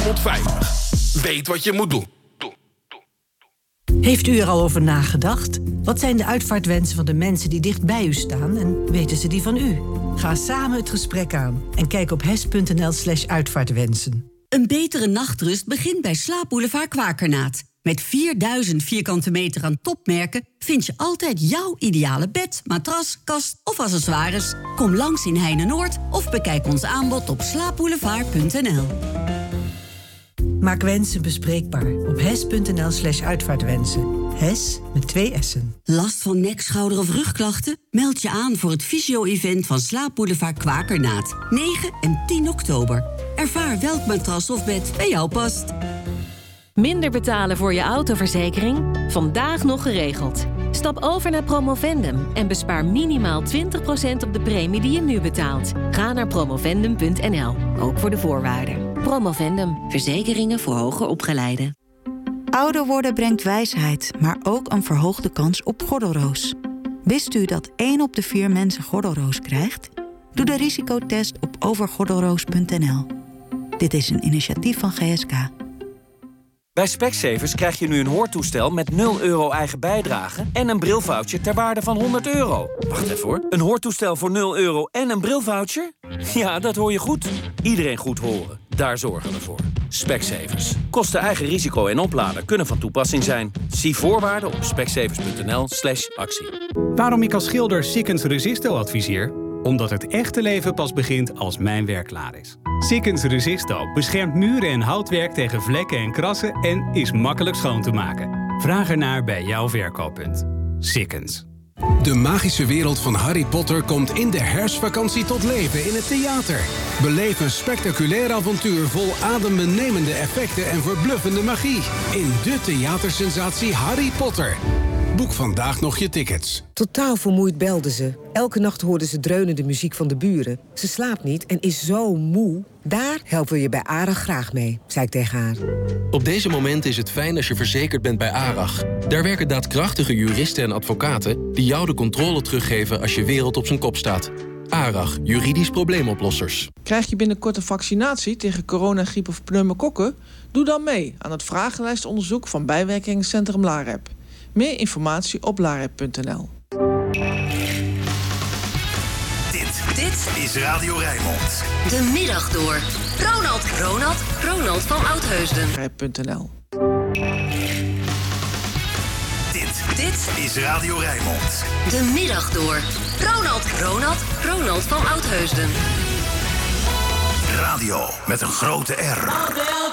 Rijnmond Veilig. Weet wat je moet doen. Heeft u er al over nagedacht? Wat zijn de uitvaartwensen van de mensen die dicht bij u staan en weten ze die van u? Ga samen het gesprek aan en kijk op hes.nl/uitvaartwensen. Een betere nachtrust begint bij Slaapboulevard Kwakernaat. Met 4000 vierkante meter aan topmerken vind je altijd jouw ideale bed, matras, kast of accessoires. Kom langs in Heine-Noord of bekijk ons aanbod op slaapboulevard.nl. Maak wensen bespreekbaar op hes.nl/uitvaartwensen. Hes met 2 S'en. Last van nek, schouder of rugklachten? Meld je aan voor het fysio-event van Slaapboulevard Kwakernaat. 9 en 10 oktober. Ervaar welk matras of bed bij jou past. Minder betalen voor je autoverzekering? Vandaag nog geregeld. Stap over naar Promovendum en bespaar minimaal 20% op de premie die je nu betaalt. Ga naar promovendum.nl, ook voor de voorwaarden. Promovendum, verzekeringen voor hoger opgeleiden. Ouder worden brengt wijsheid, maar ook een verhoogde kans op gordelroos. Wist u dat 1 op de 4 mensen gordelroos krijgt? Doe de risicotest op overgordelroos.nl. Dit is een initiatief van GSK. Bij Specsavers krijg je nu een hoortoestel met €0 eigen bijdrage en een brilvoucher ter waarde van €100. Wacht even hoor. Een hoortoestel voor €0 en een brilvoucher? Ja, dat hoor je goed. Iedereen goed horen. Daar zorgen we voor. Specsavers. Kosten eigen risico en opladen kunnen van toepassing zijn. Zie voorwaarden op specsavers.nl/actie. Waarom ik als schilder Sikkens Resisto adviseer? Omdat het echte leven pas begint als mijn werk klaar is. Sikkens Resisto beschermt muren en houtwerk tegen vlekken en krassen en is makkelijk schoon te maken. Vraag ernaar bij jouw verkooppunt. Sikkens. De magische wereld van Harry Potter komt in de herfstvakantie tot leven in het theater. Beleef een spectaculair avontuur vol adembenemende effecten en verbluffende magie. In de theatersensatie Harry Potter. Boek vandaag nog je tickets. Totaal vermoeid belde ze. Elke nacht hoorde ze dreunende muziek van de buren. Ze slaapt niet en is zo moe. Daar helpen we je bij ARAG graag mee, zei ik tegen haar. Op deze moment is het fijn als je verzekerd bent bij ARAG. Daar werken daadkrachtige juristen en advocaten die jou de controle teruggeven als je wereld op zijn kop staat. ARAG, juridisch probleemoplossers. Krijg je binnenkort een vaccinatie tegen corona, griep of pneumokokken? Doe dan mee aan het vragenlijstonderzoek van bijwerkingencentrum LAREP. Meer informatie op larep.nl. Dit is Radio Rijnmond. De middag door. Ronald van Oudheusden. Larep.nl. Dit is Radio Rijnmond. De middag door. Ronald van Oudheusden. Radio met een grote R.